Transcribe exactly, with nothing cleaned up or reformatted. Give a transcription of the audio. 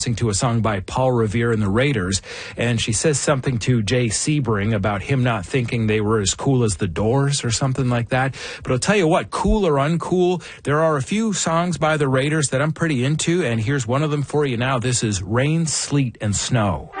to a song by Paul Revere and the Raiders, and she says something to Jay Sebring about him not thinking they were as cool as the Doors or something like that. But I'll tell you what, cool or uncool, there are a few songs by the Raiders that I'm pretty into, and here's one of them for you now. This is Rain, Sleet, and Snow.